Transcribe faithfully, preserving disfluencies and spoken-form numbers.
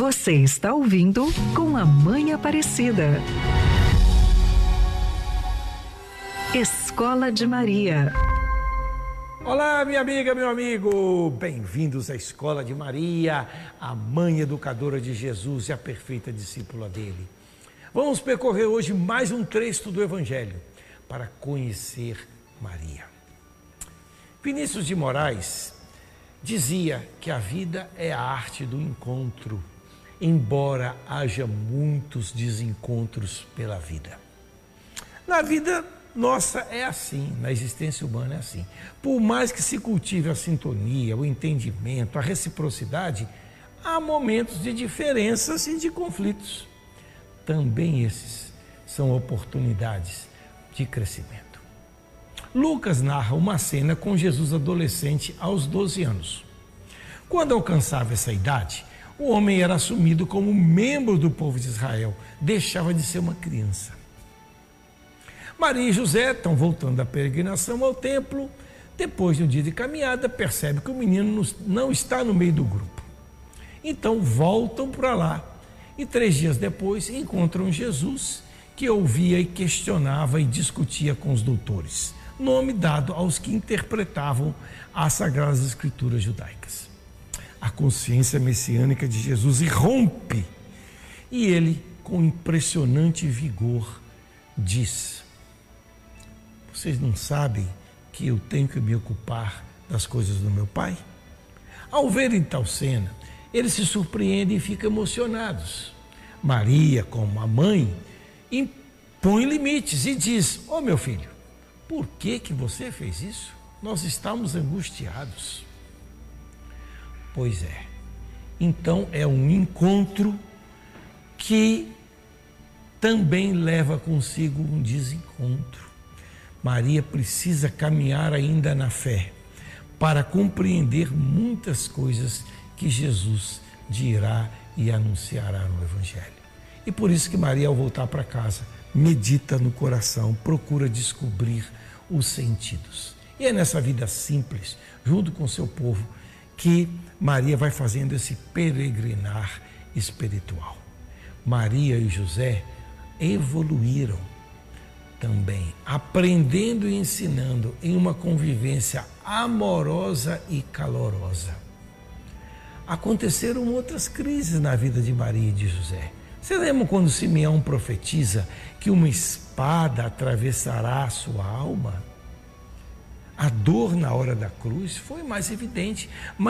Você está ouvindo Com a Mãe Aparecida. Escola de Maria. Olá, minha amiga, meu amigo, bem-vindos à Escola de Maria, a mãe educadora de Jesus e a perfeita discípula dele. Vamos percorrer hoje mais um trecho do Evangelho para conhecer Maria. Vinícius de Moraes dizia que a vida é a arte do encontro, embora haja muitos desencontros pela vida. Na vida nossa é assim, na existência humana é assim. Por mais que se cultive a sintonia, o entendimento, a reciprocidade, há momentos de diferenças e de conflitos. Também esses são oportunidades de crescimento. Lucas narra uma cena com Jesus adolescente aos doze anos. Quando alcançava essa idade, o homem era assumido como membro do povo de Israel, deixava de ser uma criança. Maria e José estão voltando da peregrinação ao templo. Depois de um dia de caminhada, percebe que o menino não está no meio do grupo. Então voltam para lá e três dias depois encontram Jesus, que ouvia e questionava e discutia com os doutores, nome dado aos que interpretavam as Sagradas Escrituras judaicas. A consciência messiânica de Jesus irrompe e ele, com impressionante vigor, diz: vocês não sabem que eu tenho que me ocupar das coisas do meu Pai? Ao verem tal cena, eles se surpreendem e ficam emocionados. Maria, como a mãe, impõe limites e diz: ó, meu filho, por que que você fez isso? Nós estamos angustiados. Pois é, então é um encontro que também leva consigo um desencontro. Maria precisa caminhar ainda na fé para compreender muitas coisas que Jesus dirá e anunciará no Evangelho. E por isso que Maria, ao voltar para casa, medita no coração, procura descobrir os sentidos. E é nessa vida simples, junto com o seu povo, que Maria vai fazendo esse peregrinar espiritual. Maria e José evoluíram também, aprendendo e ensinando em uma convivência amorosa e calorosa. Aconteceram outras crises na vida de Maria e de José. Você lembra quando Simeão profetiza que uma espada atravessará a sua alma? A dor na hora da cruz foi mais evidente, mas